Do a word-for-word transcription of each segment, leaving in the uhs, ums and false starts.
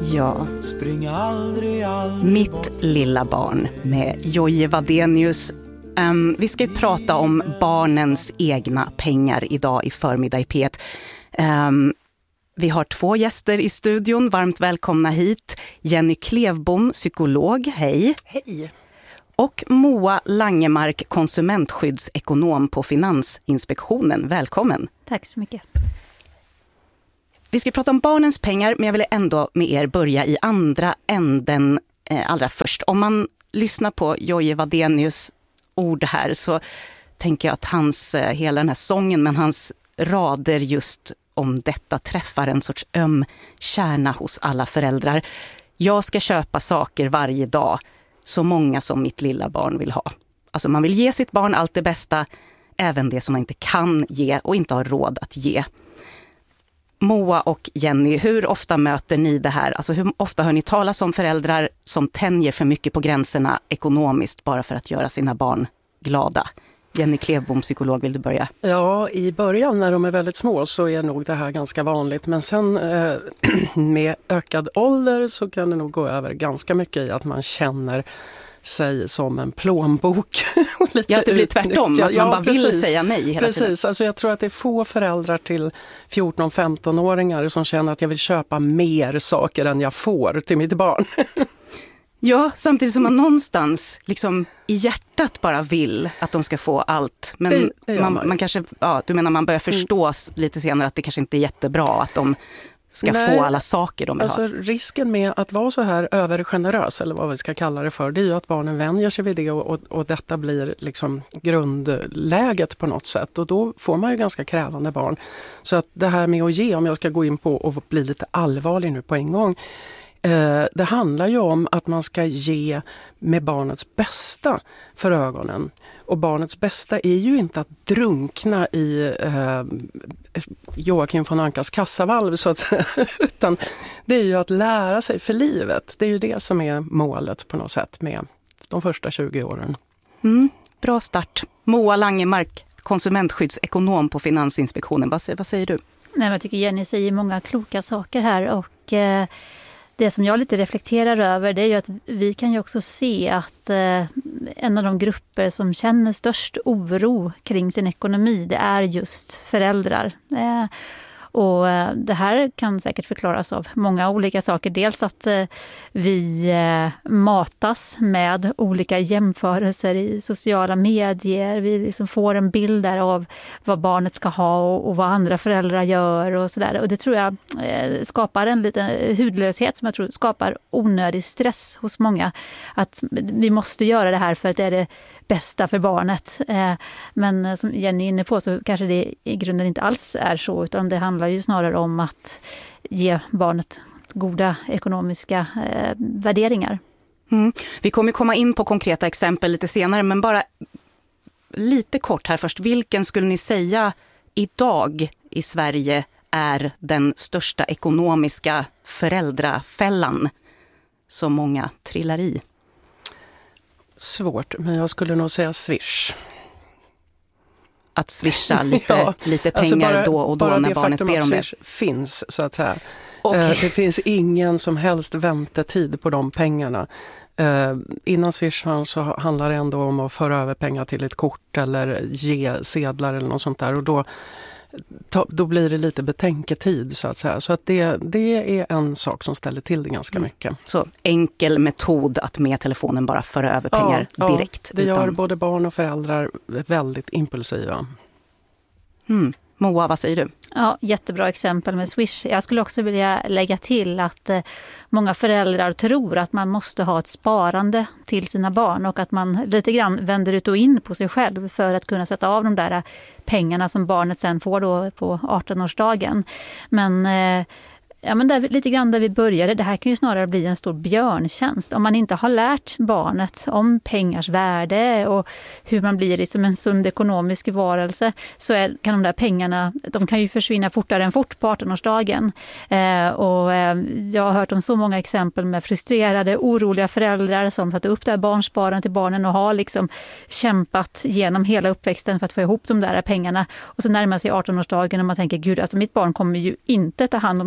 Ja. Spring aldrig, aldrig Mitt lilla barn med Jojje Wadenius. Um, vi ska prata om barnens egna pengar idag i förmiddag i P ett. Um, vi har två gäster i studion. Varmt välkomna hit. Jenny Klevbom, psykolog. Hej. Hej. Och Moa Langemark, konsumentskyddsekonom på Finansinspektionen. Välkommen. Tack så mycket. Vi ska prata om barnens pengar, men jag vill ändå med er börja i andra änden eh, allra först. Om man lyssnar på Jojje Wadenius ord här så tänker jag att hans, eh, hela den här sången, men hans rader just om detta träffar en sorts öm kärna hos alla föräldrar. Jag ska köpa saker varje dag, så många som mitt lilla barn vill ha. Alltså man vill ge sitt barn allt det bästa, även det som man inte kan ge och inte har råd att ge. Moa och Jenny, hur ofta möter ni det här? Alltså hur ofta hör ni talas om föräldrar som tänjer för mycket på gränserna ekonomiskt bara för att göra sina barn glada? Jenny Klevbom, psykolog, vill du börja? Ja, i början när de är väldigt små så är nog det här ganska vanligt. Men sen eh, med ökad ålder så kan det nog gå över ganska mycket i att man känner sig som en plånbok. Och lite ja, det blir tvärtom. Att man ja, bara precis. vill säga nej hela precis. tiden. Alltså jag tror att det är få föräldrar till fjorton-femton-åringar som känner att jag vill köpa mer saker än jag får till mitt barn. Ja, samtidigt som man någonstans liksom i hjärtat bara vill att de ska få allt. Men det, det man, man. man kanske, ja, du menar man börjar förstå mm. lite senare att det kanske inte är jättebra att de ska Nej, få alla saker de vill alltså ha. Risken med att vara så här övergenerös, eller vad vi ska kalla det för, det är ju att barnen vänjer sig vid det och, och, och detta blir liksom grundläget på något sätt. Och då får man ju ganska krävande barn. Så att det här med att ge, om jag ska gå in på och bli lite allvarlig nu på en gång, eh, det handlar ju om att man ska ge med barnets bästa för ögonen. Och barnets bästa är ju inte att drunkna i eh, Joakim von Ankas kassavalv så att säga, utan det är ju att lära sig för livet. Det är ju det som är målet på något sätt med de första tjugo åren. Mm, bra start. Moa Langemark, konsumentskyddsekonom på Finansinspektionen. Vad, vad säger du? Nej, men jag tycker Jenny säger många kloka saker här och eh, det som jag lite reflekterar över det är ju att vi kan ju också se att eh, en av de grupper som känner störst oro kring sin ekonomi, det är just föräldrar. Eh, och eh, det här kan säkert förklaras av många olika saker. Dels att eh, vi eh, matas med olika jämförelser i sociala medier. Vi liksom får en bild där av vad barnet ska ha och, och vad andra föräldrar gör och sådär. Och det tror jag eh, skapar en liten hudlöshet som jag tror skapar onödig stress hos många. Att vi måste göra det här för att det är det bästa för barnet. Eh, men som Jenny är inne på så kanske det i grunden inte alls är så, utan det handlar ju snarare om att ge barnet goda ekonomiska eh, värderingar. Mm. Vi kommer komma in på konkreta exempel lite senare, men bara lite kort här först. Vilken skulle ni säga idag i Sverige är den största ekonomiska föräldrafällan som många trillar i? Svårt, men jag skulle nog säga Swish. Att swisha lite, ja, lite pengar alltså bara, då och då när barnet ber om det. Swish finns så att säga. Okay. Eh, det finns ingen som helst väntetid på de pengarna. Eh, innan Swish så handlar det ändå om att föra över pengar till ett kort eller ge sedlar eller något sånt där. Och då, då blir det lite betänketid så att säga. Så att det, det är en sak som ställer till det ganska mycket. Mm. Så enkel metod att med telefonen bara föra över pengar ja, direkt. Ja, det utan... gör både barn och föräldrar väldigt impulsiva. Mm. Moa, vad säger du? Ja, jättebra exempel med Swish. Jag skulle också vilja lägga till att eh, många föräldrar tror att man måste ha ett sparande till sina barn och att man lite grann vänder ut och in på sig själv för att kunna sätta av de där pengarna som barnet sen får då på arton-årsdagen. Men eh, Ja, men där, lite grann där vi började, det här kan ju snarare bli en stor björntjänst. Om man inte har lärt barnet om pengars värde och hur man blir liksom en sund ekonomisk varelse, så är, kan de där pengarna, de kan ju försvinna fortare än fort på arton-årsdagen. Eh, och eh, jag har hört om så många exempel med frustrerade, oroliga föräldrar som satt upp det här barnsparande till barnen och har liksom kämpat genom hela uppväxten för att få ihop de där pengarna. Och så närmar sig arton-årsdagen och man tänker, gud, alltså mitt barn kommer ju inte ta hand om de här pengarna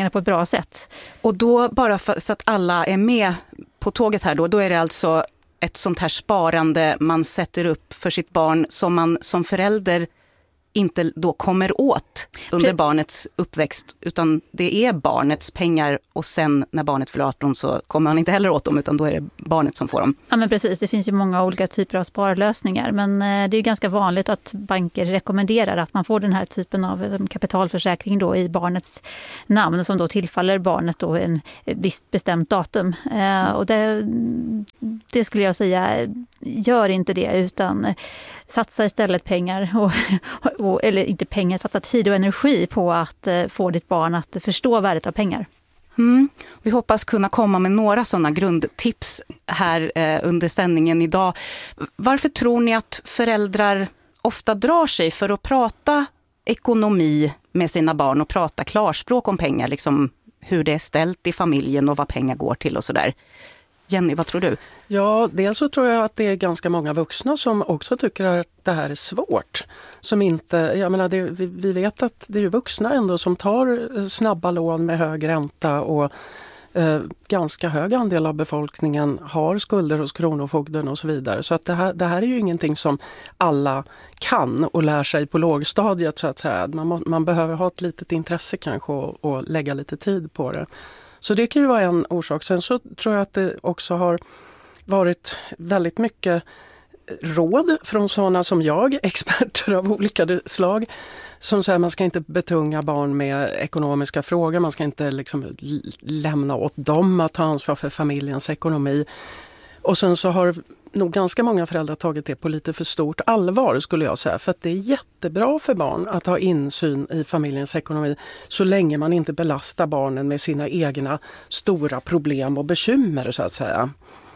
pengarna på ett bra sätt. Och då, bara för, så att alla är med på tåget här då, då är det alltså ett sånt här sparande man sätter upp för sitt barn som man som förälder inte då kommer åt under barnets uppväxt, utan det är barnets pengar och sen när barnet fyller arton så kommer man inte heller åt dem, utan då är det barnet som får dem. Ja, men precis, det finns ju många olika typer av sparlösningar, men det är ju ganska vanligt att banker rekommenderar att man får den här typen av kapitalförsäkring då i barnets namn som då tillfaller barnet då en visst bestämt datum. Och det, det skulle jag säga, gör inte det, utan satsa istället pengar och, och, eller inte pengar, satsa tid och energi på att få ditt barn att förstå värdet av pengar. Mm. Vi hoppas kunna komma med några sådana grundtips här eh, under sändningen idag. Varför tror ni att föräldrar ofta drar sig för att prata ekonomi med sina barn och prata klarspråk om pengar, liksom hur det är ställt i familjen och vad pengar går till och sådär? Jenny, vad tror du? Ja, dels så tror jag att det är ganska många vuxna som också tycker att det här är svårt. Som inte, jag menar, det, vi, vi vet att det är vuxna ändå som tar snabba lån med hög ränta och eh, ganska hög andel av befolkningen har skulder hos kronofogden och så vidare. Så att det här, det här är ju ingenting som alla kan och lär sig på lågstadiet så att säga. Man, må, man behöver ha ett litet intresse kanske och, och lägga lite tid på det. Så det kan ju vara en orsak. Sen så tror jag att det också har varit väldigt mycket råd från sådana som jag, experter av olika slag, som säger att man ska inte betunga barn med ekonomiska frågor, man ska inte liksom lämna åt dem att ta ansvar för familjens ekonomi. Och sen så har nog ganska många föräldrar tagit det på lite för stort allvar, skulle jag säga. För att det är jättebra för barn att ha insyn i familjens ekonomi så länge man inte belastar barnen med sina egna stora problem och bekymmer, så att säga.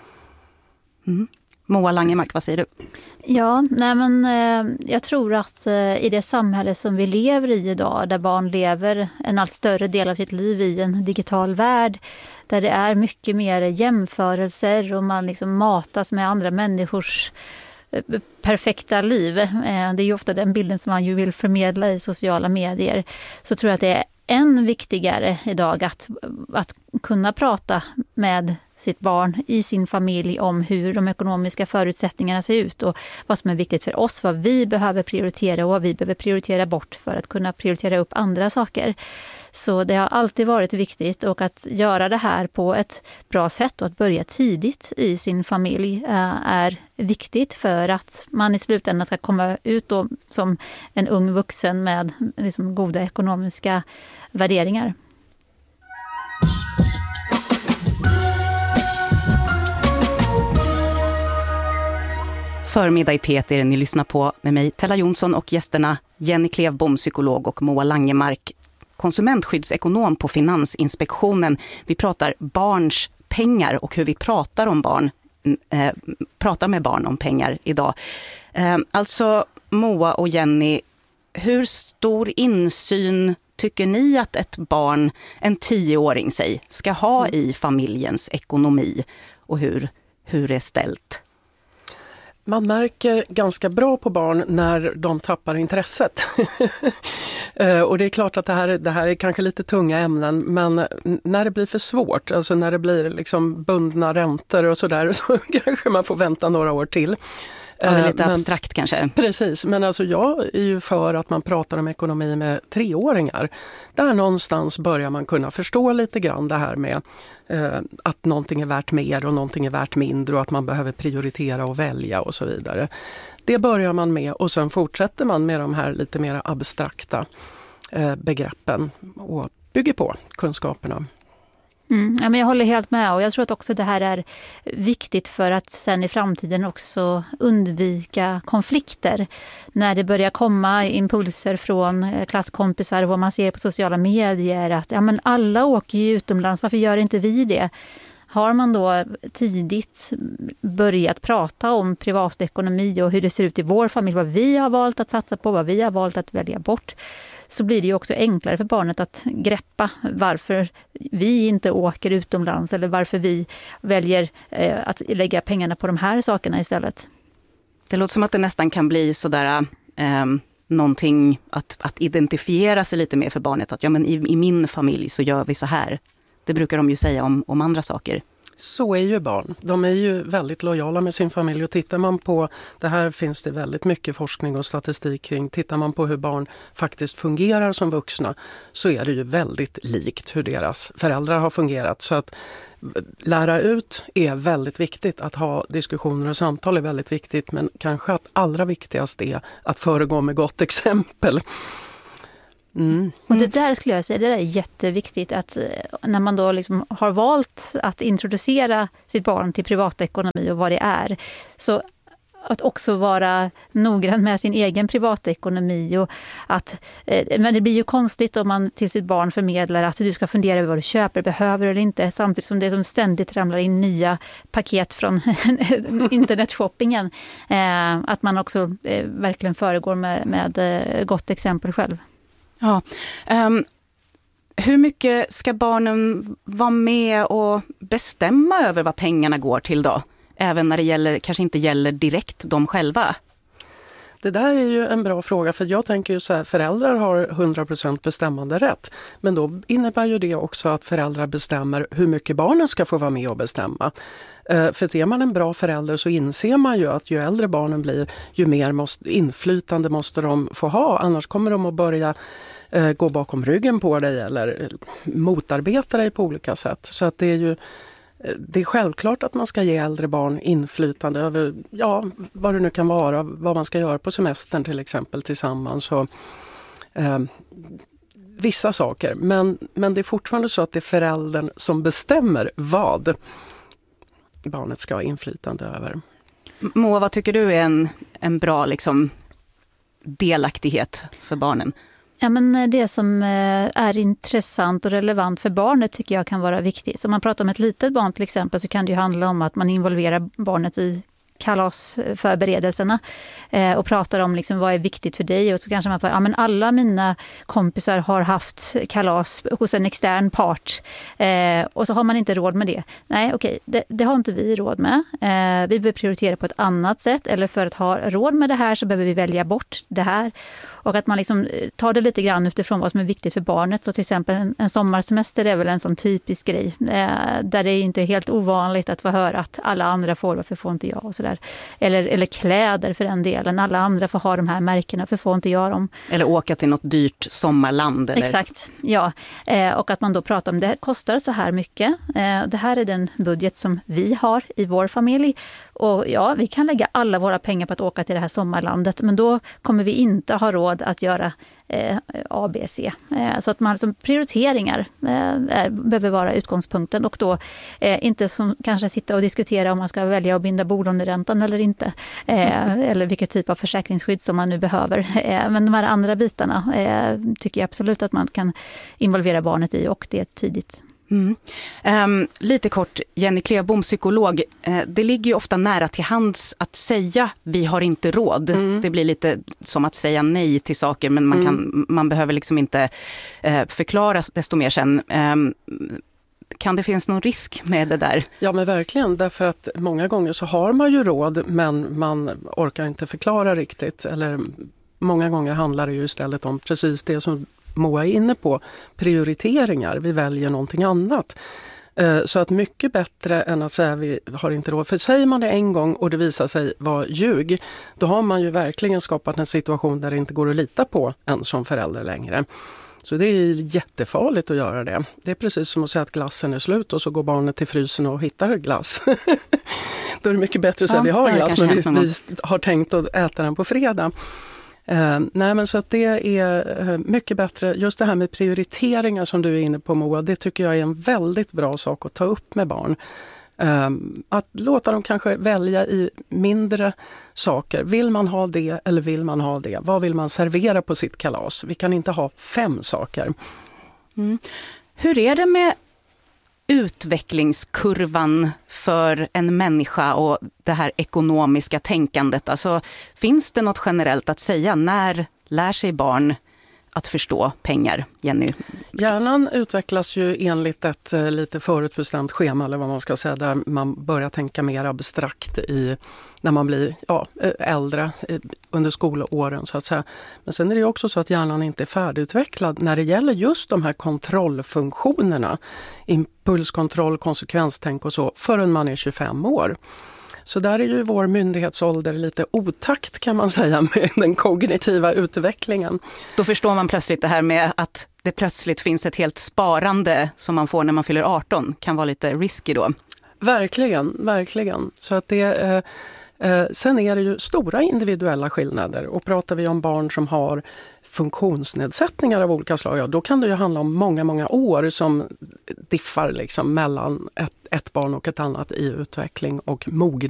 Mm. Moa Langemark, vad säger du? Ja, nej men eh, jag tror att eh, i det samhälle som vi lever i idag, där barn lever en allt större del av sitt liv i en digital värld, där det är mycket mer jämförelser och man liksom matas med andra människors eh, perfekta liv. Eh, det är ju ofta den bilden som man ju vill förmedla i sociala medier. Så tror jag att det är än viktigare idag att, att kunna prata med sitt barn i sin familj om hur de ekonomiska förutsättningarna ser ut och vad som är viktigt för oss, vad vi behöver prioritera och vad vi behöver prioritera bort för att kunna prioritera upp andra saker. Så det har alltid varit viktigt, och att göra det här på ett bra sätt och att börja tidigt i sin familj är viktigt för att man i slutändan ska komma ut då som en ung vuxen med liksom goda ekonomiska värderingar. Förmiddag i Peter, ni lyssnar på med mig Tella Jonsson och gästerna Jenny Klevbom, psykolog, och Moa Langemark, konsumentskyddsekonom på Finansinspektionen. Vi pratar barns pengar och hur vi pratar om barn, eh, pratar med barn om pengar idag. Eh, alltså Moa och Jenny, hur stor insyn tycker ni att ett barn, en tioåring säg, ska ha i familjens ekonomi och hur, hur det är ställt? Man märker ganska bra på barn när de tappar intresset. Och det är klart att det här, det här är kanske lite tunga ämnen, men när det blir för svårt, alltså när det blir liksom bundna räntor och sådär, så kanske man får vänta några år till. Ja, det är lite men, abstrakt kanske. Precis, men alltså jag är ju för att man pratar om ekonomi med treåringar. Där någonstans börjar man kunna förstå lite grann det här med eh, att någonting är värt mer och någonting är värt mindre och att man behöver prioritera och välja och så vidare. Det börjar man med, och sen fortsätter man med de här lite mer abstrakta eh, begreppen och bygger på kunskaperna. Mm, ja, men jag håller helt med, och jag tror att också det här är viktigt för att sen i framtiden också undvika konflikter. När det börjar komma impulser från klasskompisar och vad man ser på sociala medier att ja, men alla åker ju utomlands, varför gör inte vi det? Har man då tidigt börjat prata om privatekonomi och hur det ser ut i vår familj, vad vi har valt att satsa på, vad vi har valt att välja bort, så blir det ju också enklare för barnet att greppa varför vi inte åker utomlands eller varför vi väljer eh, att lägga pengarna på de här sakerna istället. Det låter som att det nästan kan bli sådär, eh, någonting att, att identifiera sig lite med för barnet. Att ja, men i, i min familj så gör vi så här. Det brukar de ju säga om, om andra saker. Så är ju barn. De är ju väldigt lojala med sin familj och tittar man på, det här finns det väldigt mycket forskning och statistik kring, tittar man på hur barn faktiskt fungerar som vuxna så är det ju väldigt likt hur deras föräldrar har fungerat. Så att lära ut är väldigt viktigt, att ha diskussioner och samtal är väldigt viktigt, men kanske att allra viktigast är att föregå med gott exempel. Mm. Och det där skulle jag säga, det är jätteviktigt att när man då liksom har valt att introducera sitt barn till privatekonomi och vad det är, så att också vara noggrann med sin egen privatekonomi. Och att, men det blir ju konstigt om man till sitt barn förmedlar att du ska fundera över vad du köper, behöver eller inte, samtidigt som det som ständigt ramlar in nya paket från internetshoppingen. Att man också verkligen föregår med, med gott exempel själv. Ja. Um, hur mycket ska barnen vara med och bestämma över vad pengarna går till då? Även när det gäller, kanske inte gäller direkt de själva? Det där är ju en bra fråga, för jag tänker ju så här, föräldrar har hundra procent bestämmande rätt. Men då innebär ju det också att föräldrar bestämmer hur mycket barnen ska få vara med och bestämma. För är man en bra förälder så inser man ju att ju äldre barnen blir, ju mer måste, inflytande måste de få ha. Annars kommer de att börja eh, gå bakom ryggen på dig eller motarbeta dig på olika sätt. Så att det är ju det är självklart att man ska ge äldre barn inflytande över ja, vad det nu kan vara, vad man ska göra på semestern till exempel tillsammans. Och, eh, vissa saker, men, men det är fortfarande så att det är föräldern som bestämmer vad barnet ska ha inflytande över. Moa, vad tycker du är en, en bra liksom, delaktighet för barnen? Ja, men det som är intressant och relevant för barnet tycker jag kan vara viktigt. Så om man pratar om ett litet barn till exempel, så kan det ju handla om att man involverar barnet i kalasförberedelserna eh, och pratar om liksom vad är viktigt för dig, och så kanske man får, ja men alla mina kompisar har haft kalas hos en extern part eh, och så har man inte råd med det. Nej, okej, det, det har inte vi råd med. Eh, vi behöver prioritera på ett annat sätt, eller för att ha råd med det här så behöver vi välja bort det här. Och att man liksom tar det lite grann utifrån vad som är viktigt för barnet. Så till exempel en, en sommarsemester är väl en sån typisk grej eh, där det är inte helt ovanligt att få höra att alla andra får, varför får inte jag och sådär. Eller, eller kläder för den delen. Alla andra får ha de här märkena, för får inte jag dem. Eller åka till något dyrt sommarland. Eller? Exakt, ja. Eh, och att man då pratar om det kostar så här mycket. Eh, det här är den budget som vi har i vår familj. Och ja, vi kan lägga alla våra pengar på att åka till det här sommarlandet. Men då kommer vi inte ha råd att göra eh, A, B, C. Eh, så att man som prioriteringar eh, behöver vara utgångspunkten. Och då eh, inte som kanske sitta och diskutera om man ska välja att binda bolåneräntan eller inte. Eh, eller vilket typ av försäkringsskydd som man nu behöver. Eh, men de här andra bitarna eh, tycker jag absolut att man kan involvera barnet i, och det tidigt. Mm. Um, lite kort, Jenny Klevbom, psykolog. Uh, det ligger ju ofta nära till hands att säga vi har inte råd. Mm. Det blir lite som att säga nej till saker, men man, kan, mm. man behöver liksom inte uh, förklara desto mer sen. Um, kan det finnas någon risk med det där? Ja, men verkligen, därför att många gånger så har man ju råd, men man orkar inte förklara riktigt. Eller många gånger handlar det ju istället om precis det som Moa är inne på, prioriteringar. Vi väljer någonting annat. Så att mycket bättre än att säga vi har inte råd. För säger man det en gång och det visar sig vara ljug, då har man ju verkligen skapat en situation där det inte går att lita på en som förälder längre. Så det är jättefarligt att göra det. Det är precis som att säga att glassen är slut och så går barnet till frysen och hittar glass. Då är det mycket bättre att säga ja, vi har glass, men vi, vi har tänkt att äta den på fredag. Uh, nej men så att det är uh, mycket bättre, just det här med prioriteringar som du är inne på, Moa, det tycker jag är en väldigt bra sak att ta upp med barn. Uh, att låta dem kanske välja i mindre saker. Vill man ha det eller vill man ha det? Vad vill man servera på sitt kalas? Vi kan inte ha fem saker. Mm. Hur är det med utvecklingskurvan för en människa och det här ekonomiska tänkandet? Alltså, finns det något generellt att säga? När lär sig barn att förstå pengar, Jenny? Hjärnan utvecklas ju enligt ett eh, lite förutbestämt schema, eller vad man ska säga, där man börjar tänka mer abstrakt i, när man blir ja, äldre eh, under skolåren så att säga. Men sen är det också så att hjärnan inte är färdigutvecklad när det gäller just de här kontrollfunktionerna, impulskontroll, konsekvenstänk och så, förrän man är tjugofem år. Så där är ju vår myndighetsålder lite otakt kan man säga med den kognitiva utvecklingen. Då förstår man plötsligt det här med att det plötsligt finns ett helt sparande som man får när man fyller arton. Kan vara lite risky då. Verkligen, verkligen. Så att det, eh, eh, sen är det ju stora individuella skillnader. Och pratar vi om barn som har funktionsnedsättningar av olika slag, ja, då kan det ju handla om många, många år som diffar liksom mellan ett, ett barn och ett annat i utveckling och mognad.